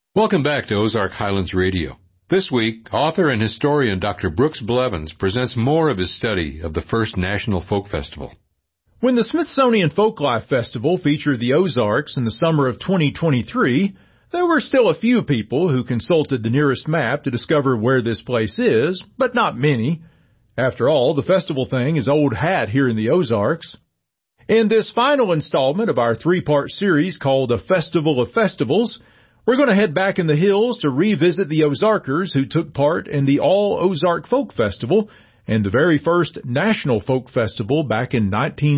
Welcome back to Ozark Highlands Radio. This week, author and historian Dr. Brooks Blevins presents more of his study of the first National Folk Festival. When the Smithsonian Folklife Festival featured the Ozarks in the summer of 2023, there were still a few people who consulted the nearest map to discover where this place is, but not many. After all, the festival thing is old hat here in the Ozarks. In this final installment of our three-part series called A Festival of Festivals, we're going to head back in the hills to revisit the Ozarkers who took part in the All-Ozark Folk Festival and the very first National Folk Festival back in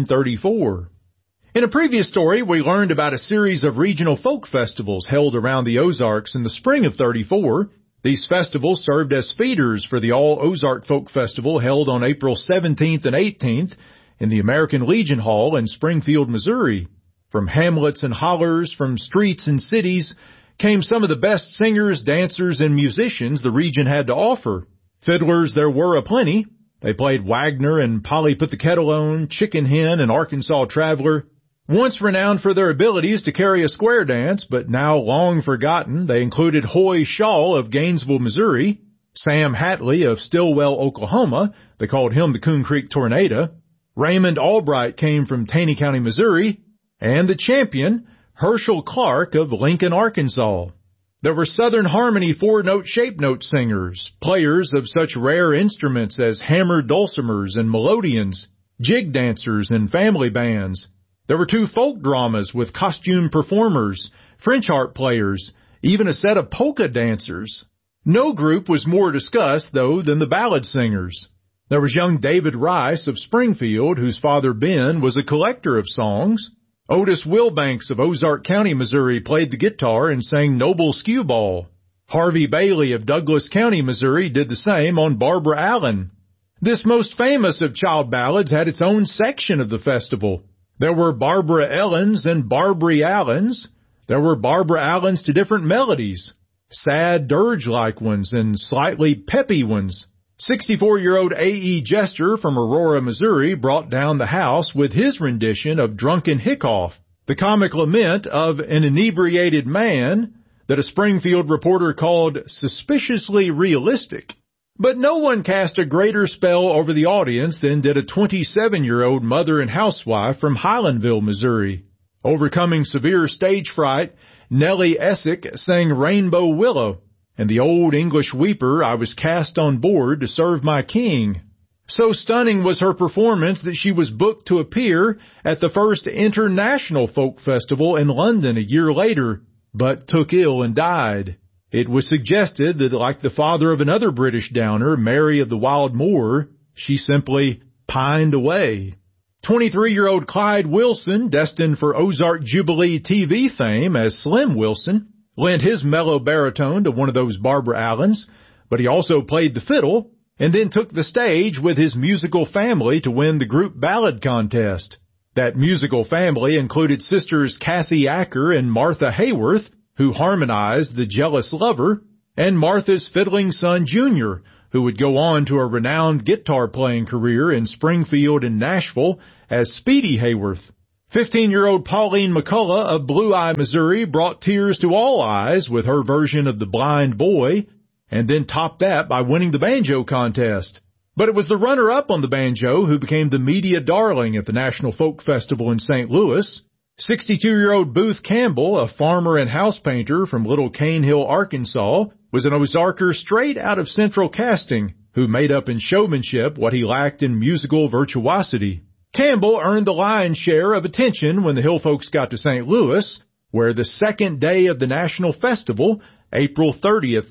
1934. In a previous story, we learned about a series of regional folk festivals held around the Ozarks in the spring of '34. These festivals served as feeders for the All-Ozark Folk Festival held on April 17th and 18th in the American Legion Hall in Springfield, Missouri. From hamlets and hollers, from streets and cities, came some of the best singers, dancers, and musicians the region had to offer. Fiddlers there were aplenty. They played Wagner and Polly Put the Kettle On, Chicken Hen, and Arkansas Traveler. Once renowned for their abilities to carry a square dance, but now long forgotten, they included Hoy Shaw of Gainesville, Missouri, Sam Hatley of Stillwell, Oklahoma. They called him the Coon Creek Tornado. Raymond Albright came from Taney County, Missouri, and the champion, Herschel Clark of Lincoln, Arkansas. There were Southern Harmony four-note shape note singers, players of such rare instruments as hammered dulcimers and melodeons, jig dancers and family bands. There were two folk dramas with costume performers, French harp players, even a set of polka dancers. No group was more discussed, though, than the ballad singers. There was young David Rice of Springfield, whose father Ben was a collector of songs. Otis Wilbanks of Ozark County, Missouri, played the guitar and sang Noble Skewball. Harvey Bailey of Douglas County, Missouri, did the same on Barbara Allen. This most famous of child ballads had its own section of the festival. There were Barbara Ellens and Barbary Allens. There were Barbara Allens to different melodies, sad dirge-like ones and slightly peppy ones. 64-year-old A.E. Jester from Aurora, Missouri, brought down the house with his rendition of Drunken Hickoff, the comic lament of an inebriated man that a Springfield reporter called suspiciously realistic. But no one cast a greater spell over the audience than did a 27-year-old mother and housewife from Highlandville, Missouri. Overcoming severe stage fright, Nellie Essick sang Rainbow Willow, and the old English weeper, I was cast on board to serve my king. So stunning was her performance that she was booked to appear at the first International Folk Festival in London a year later, but took ill and died. It was suggested that, like the father of another British downer, Mary of the Wild Moor, she simply pined away. 23-year-old Clyde Wilson, destined for Ozark Jubilee TV fame as Slim Wilson, lent his mellow baritone to one of those Barbara Allens, but he also played the fiddle and then took the stage with his musical family to win the group ballad contest. That musical family included sisters Cassie Acker and Martha Hayworth, who harmonized The Jealous Lover, and Martha's fiddling son Junior, who would go on to a renowned guitar-playing career in Springfield and Nashville as Speedy Hayworth. 15-year-old Pauline McCullough of Blue Eye, Missouri, brought tears to all eyes with her version of The Blind Boy, and then topped that by winning the banjo contest. But it was the runner-up on the banjo who became the media darling at the National Folk Festival in St. Louis. 62-year-old Booth Campbell, a farmer and house painter from Little Cane Hill, Arkansas, was an Ozarker straight out of Central Casting, who made up in showmanship what he lacked in musical virtuosity. Campbell earned the lion's share of attention when the hill folks got to St. Louis, where the second day of the National Festival, April 30th,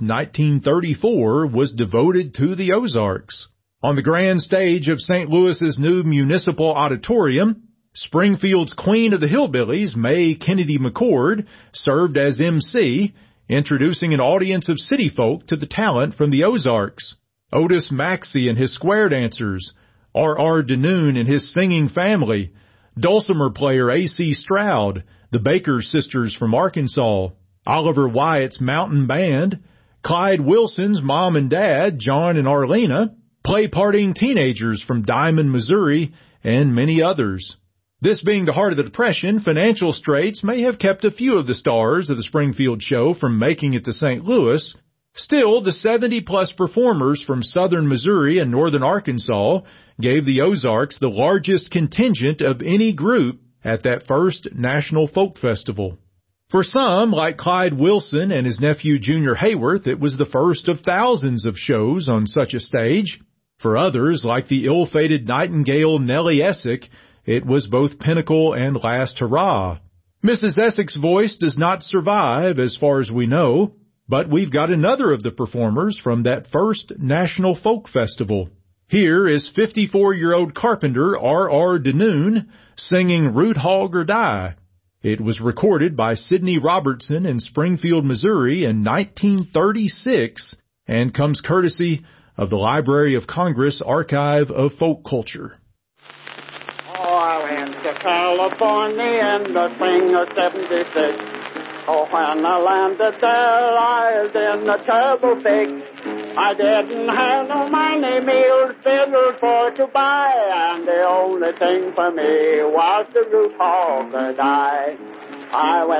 1934, was devoted to the Ozarks. On the grand stage of St. Louis's new municipal auditorium, Springfield's Queen of the Hillbillies, May Kennedy McCord, served as MC, introducing an audience of city folk to the talent from the Ozarks. Otis Maxey and his square dancers, R.R. Denoon and his singing family, dulcimer player A.C. Stroud, the Baker sisters from Arkansas, Oliver Wyatt's mountain band, Clyde Wilson's mom and dad, John and Arlena, play-partying teenagers from Diamond, Missouri, and many others. This being the heart of the Depression, financial straits may have kept a few of the stars of the Springfield show from making it to St. Louis. Still, the 70-plus performers from southern Missouri and northern Arkansas gave the Ozarks the largest contingent of any group at that first National Folk Festival. For some, like Clyde Wilson and his nephew Junior Hayworth, it was the first of thousands of shows on such a stage. For others, like the ill-fated Nightingale Nellie Essick, it was both pinnacle and last hurrah. Mrs. Essick's voice does not survive as far as we know, but we've got another of the performers from that first National Folk Festival. Here is 54-year-old carpenter R.R. Denoon singing Root Hog or Die. It was recorded by Sidney Robertson in Springfield, Missouri in 1936 and comes courtesy of the Library of Congress Archive of Folk Culture. Oh, I went to California in the spring of 76. Oh, when I landed there, I was in a terrible fix. I didn't have no money, meals, fiddle for to buy, and the only thing for me was the root hog or die. I went